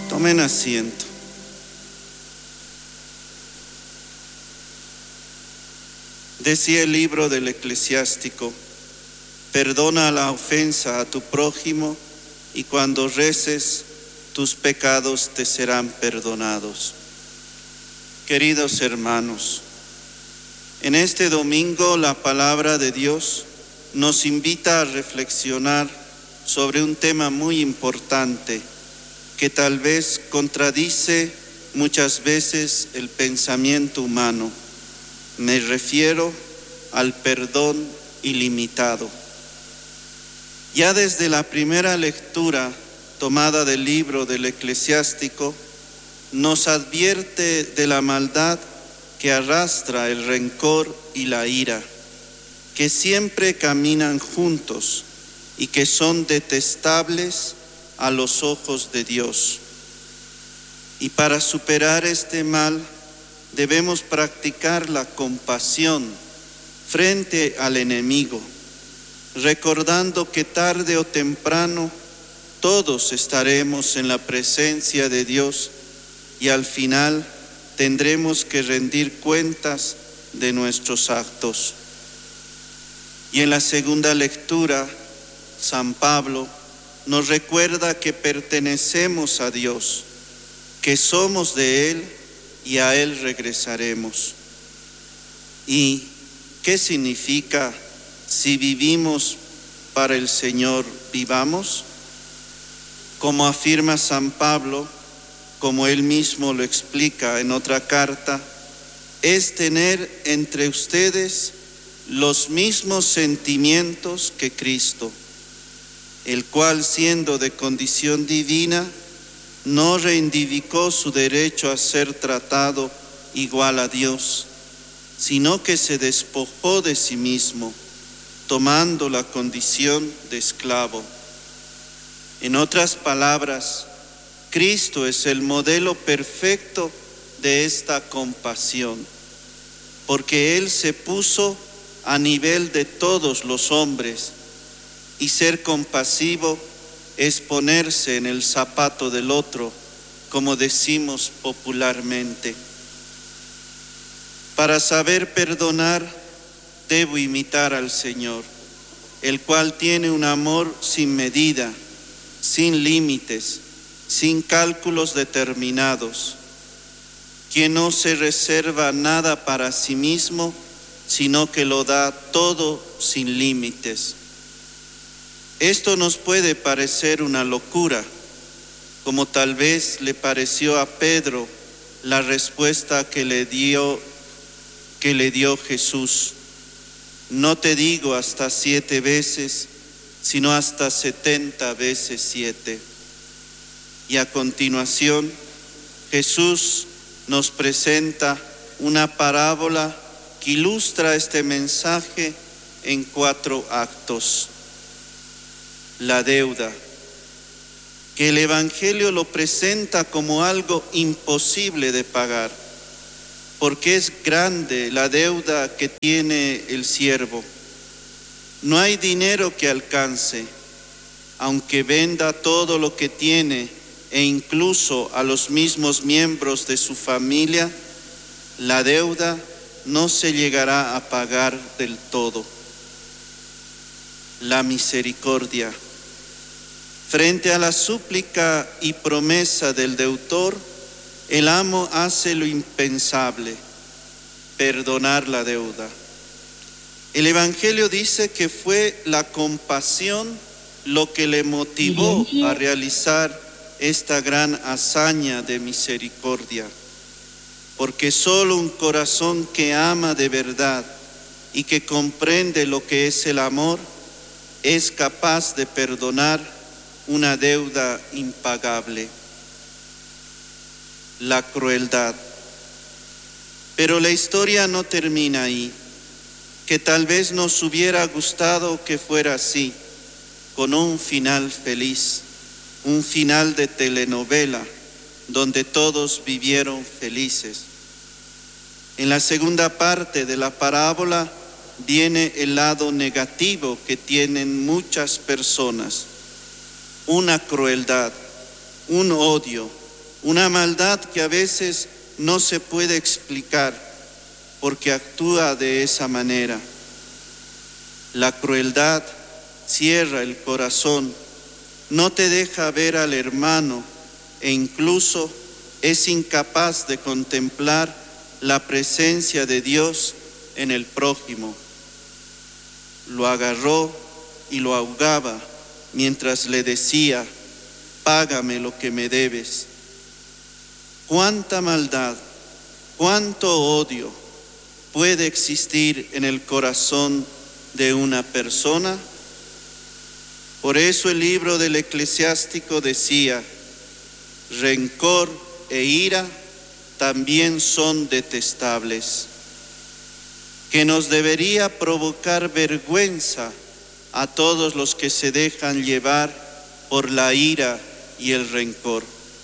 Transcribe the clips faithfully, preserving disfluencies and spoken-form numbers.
Tomen asiento. Decía el libro del Eclesiástico: perdona la ofensa a tu prójimo y cuando reces, tus pecados te serán perdonados. Queridos hermanos, en este domingo la palabra de Dios nos invita a reflexionar sobre un tema muy importante que tal vez contradice muchas veces el pensamiento humano. Me refiero al perdón ilimitado. Ya desde la primera lectura tomada del libro del Eclesiástico, nos advierte de la maldad que arrastra el rencor y la ira, que siempre caminan juntos y que son detestables a los ojos de Dios. Y para superar este mal, debemos practicar la compasión frente al enemigo, recordando que tarde o temprano todos estaremos en la presencia de Dios y al final tendremos que rendir cuentas de nuestros actos. Y en la segunda lectura, San Pablo nos recuerda que pertenecemos a Dios, que somos de Él y a Él regresaremos. ¿Y qué significa si vivimos para el Señor, vivamos? Como afirma San Pablo, como él mismo lo explica en otra carta, es tener entre ustedes los mismos sentimientos que Cristo, el cual, siendo de condición divina, no reivindicó su derecho a ser tratado igual a Dios, sino que se despojó de sí mismo, tomando la condición de esclavo. En otras palabras, Cristo es el modelo perfecto de esta compasión, porque Él se puso a nivel de todos los hombres, y ser compasivo es ponerse en el zapato del otro, como decimos popularmente. Para saber perdonar, debo imitar al Señor, el cual tiene un amor sin medida, sin límites, sin cálculos determinados, quien no se reserva nada para sí mismo, sino que lo da todo sin límites. Esto nos puede parecer una locura, como tal vez le pareció a Pedro la respuesta que le dio, que le dio Jesús. No te digo hasta siete veces, sino hasta setenta veces siete. Y a continuación, Jesús nos presenta una parábola que ilustra este mensaje en cuatro actos. La deuda, que el Evangelio lo presenta como algo imposible de pagar, porque es grande la deuda que tiene el siervo. No hay dinero que alcance, aunque venda todo lo que tiene e incluso a los mismos miembros de su familia, la deuda no se llegará a pagar del todo. La misericordia. Frente a la súplica y promesa del deudor, el amo hace lo impensable, perdonar la deuda. El Evangelio dice que fue la compasión lo que le motivó a realizar esta gran hazaña de misericordia, porque solo un corazón que ama de verdad y que comprende lo que es el amor es capaz de perdonar una deuda impagable. La crueldad. Pero la historia no termina ahí, que tal vez nos hubiera gustado que fuera así, con un final feliz, un final de telenovela, donde todos vivieron felices. En la segunda parte de la parábola viene el lado negativo que tienen muchas personas, una crueldad, un odio, una maldad que a veces no se puede explicar porque actúa de esa manera. La crueldad cierra el corazón, no te deja ver al hermano e incluso es incapaz de contemplar la presencia de Dios en el prójimo. Lo agarró y lo ahogaba mientras le decía: págame lo que me debes. ¿Cuánta maldad, cuánto odio puede existir en el corazón de una persona? Por eso el libro del Eclesiástico decía: rencor e ira también son detestables, que nos debería provocar vergüenza a todos los que se dejan llevar por la ira y el rencor.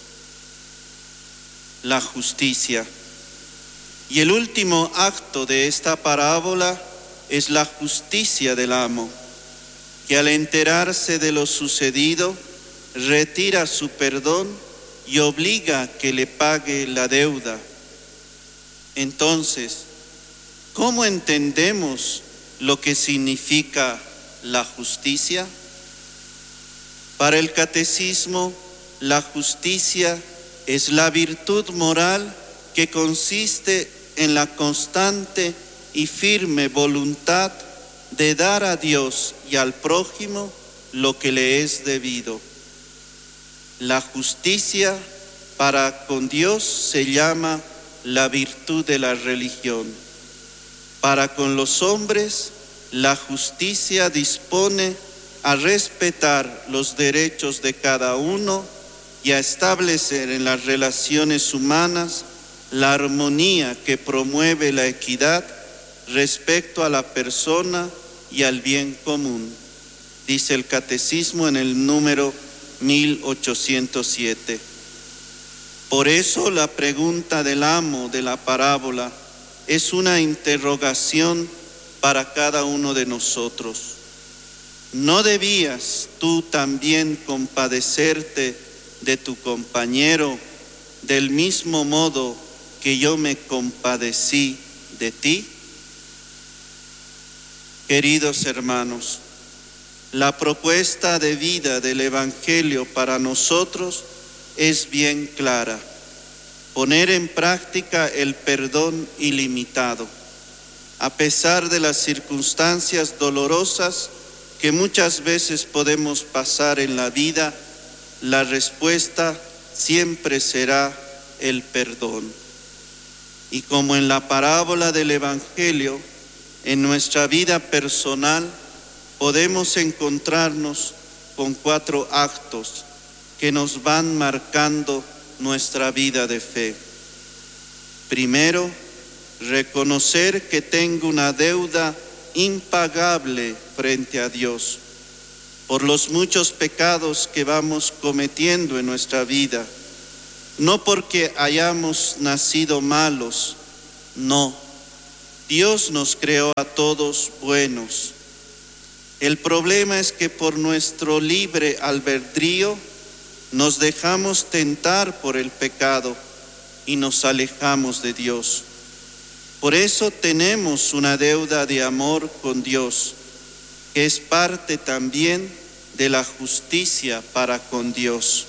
La justicia. Y el último acto de esta parábola es la justicia del amo, que al enterarse de lo sucedido, retira su perdón y obliga a que le pague la deuda. Entonces, ¿cómo entendemos lo que significa la justicia? Para el catecismo, la justicia es la virtud moral que consiste en la constante y firme voluntad de dar a Dios y al prójimo lo que le es debido. La justicia para con Dios se llama la virtud de la religión. Para con los hombres, la justicia dispone a respetar los derechos de cada uno y a establecer en las relaciones humanas la armonía que promueve la equidad respecto a la persona y al bien común, dice el Catecismo en el número mil ochocientos siete. Por eso la pregunta del amo de la parábola es una interrogación para cada uno de nosotros. ¿No debías tú también compadecerte de tu compañero del mismo modo que yo me compadecí de ti? Queridos hermanos, la propuesta de vida del Evangelio para nosotros es bien clara: poner en práctica el perdón ilimitado. A pesar de las circunstancias dolorosas que muchas veces podemos pasar en la vida, la respuesta siempre será el perdón. Y como en la parábola del Evangelio, en nuestra vida personal podemos encontrarnos con cuatro actos que nos van marcando nuestra vida de fe. Primero, reconocer que tengo una deuda impagable frente a Dios por los muchos pecados que vamos cometiendo en nuestra vida, no porque hayamos nacido malos, no. Dios nos creó a todos buenos. El problema es que por nuestro libre albedrío nos dejamos tentar por el pecado y nos alejamos de Dios. Por eso tenemos una deuda de amor con Dios, que es parte también de la justicia para con Dios.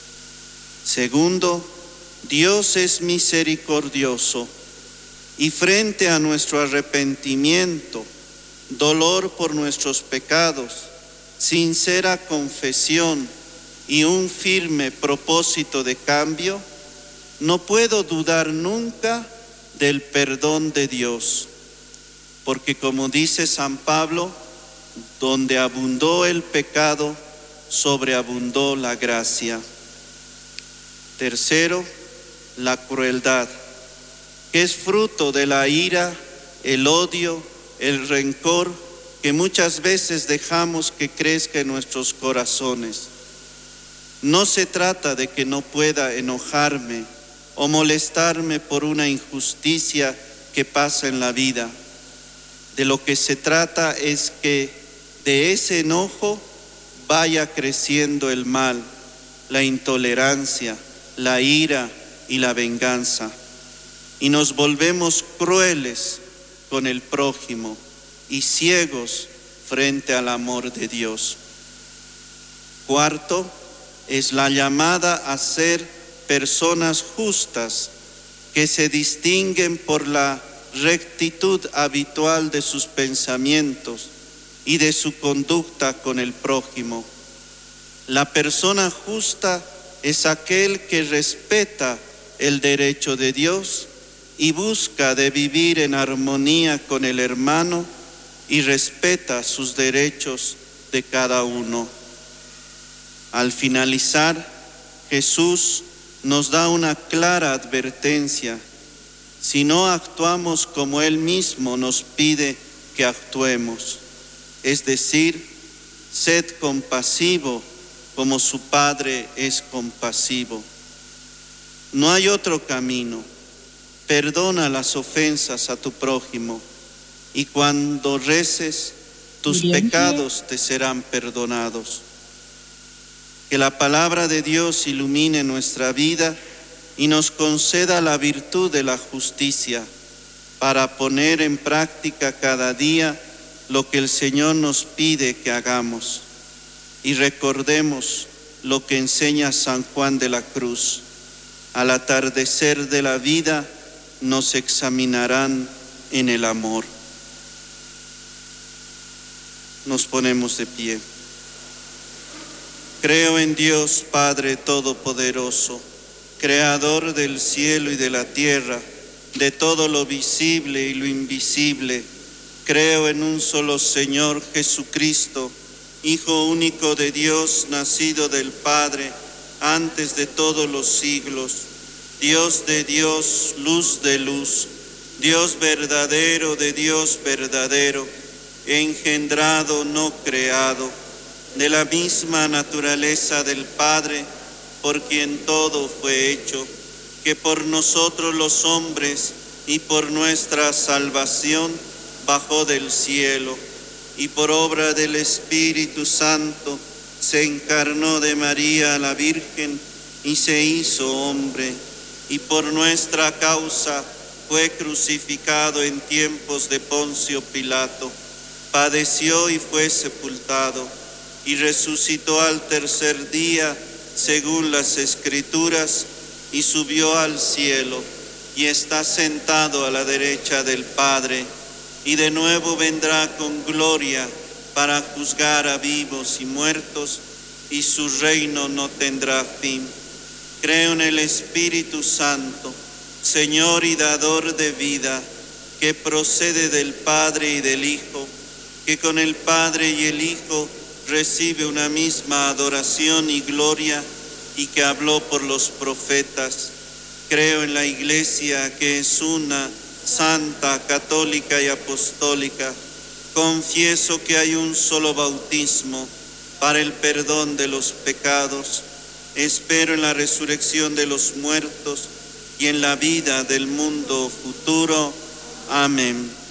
Segundo, Dios es misericordioso y frente a nuestro arrepentimiento, dolor por nuestros pecados, sincera confesión y un firme propósito de cambio, no puedo dudar nunca del perdón de Dios, porque como dice San Pablo, donde abundó el pecado, sobreabundó la gracia. Tercero, la crueldad, que es fruto de la ira, el odio, el rencor que muchas veces dejamos que crezca en nuestros corazones. No se trata de que no pueda enojarme o molestarme por una injusticia que pasa en la vida. De lo que se trata es que de ese enojo vaya creciendo el mal, la intolerancia, la ira y la venganza, y nos volvemos crueles con el prójimo y ciegos frente al amor de Dios. Cuarto, es la llamada a ser personas justas que se distinguen por la rectitud habitual de sus pensamientos y de su conducta con el prójimo. La persona justa es aquel que respeta el derecho de Dios y busca de vivir en armonía con el hermano y respeta sus derechos de cada uno. Al finalizar, Jesús nos da una clara advertencia. Si no actuamos como Él mismo nos pide que actuemos, es decir, sed compasivo como su Padre es compasivo. No hay otro camino. Perdona las ofensas a tu prójimo y cuando reces, tus pecados te serán perdonados. Que la palabra de Dios ilumine nuestra vida y nos conceda la virtud de la justicia para poner en práctica cada día lo que el Señor nos pide que hagamos. Y recordemos lo que enseña San Juan de la Cruz. Al atardecer de la vida nos examinarán en el amor. Nos ponemos de pie. Creo en Dios Padre Todopoderoso, Creador del cielo y de la tierra, de todo lo visible y lo invisible. Creo en un solo Señor Jesucristo, Hijo único de Dios, nacido del Padre, antes de todos los siglos, Dios de Dios, luz de luz, Dios verdadero de Dios verdadero, engendrado, no creado, de la misma naturaleza del Padre, por quien todo fue hecho, que por nosotros los hombres y por nuestra salvación bajó del cielo, y por obra del Espíritu Santo se encarnó de María la Virgen y se hizo hombre, y por nuestra causa fue crucificado en tiempos de Poncio Pilato, padeció y fue sepultado, y resucitó al tercer día, según las Escrituras, y subió al cielo, y está sentado a la derecha del Padre, y de nuevo vendrá con gloria para juzgar a vivos y muertos, y su reino no tendrá fin. Creo en el Espíritu Santo, Señor y dador de vida, que procede del Padre y del Hijo, que con el Padre y el Hijo recibe una misma adoración y gloria, y que habló por los profetas. Creo en la Iglesia, que es una, santa, católica y apostólica. Confieso que hay un solo bautismo para el perdón de los pecados. Espero en la resurrección de los muertos y en la vida del mundo futuro. Amén.